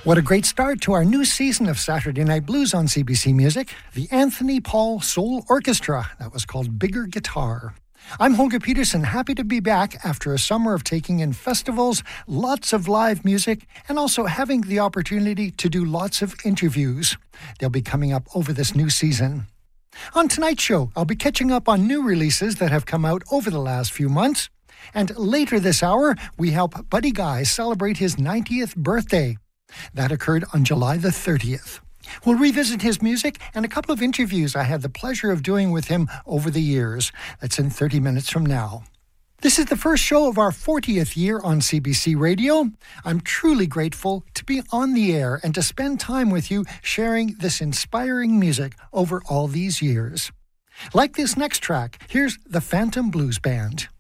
What a great start to our new season of Saturday Night Blues on CBC Music, the Anthony Paul Soul Orchestra. That was called Bigger Guitar. I'm Holger Peterson, happy to be back after a summer of taking in festivals, lots of live music, and also having the opportunity to do lots of interviews. They'll be coming up over this new season. On tonight's show, I'll be catching up on new releases that have come out over the last few months. And later this hour, we help Buddy Guy celebrate his 90th birthday. That occurred on July the 30th. We'll revisit his music and a couple of interviews I had the pleasure of doing with him over the years. That's in 30 minutes from now. This is the first show of our 40th year on CBC Radio. I'm truly grateful to be on the air and to spend time with you sharing this inspiring music over all these years. Like this next track, here's the Phantom Blues Band.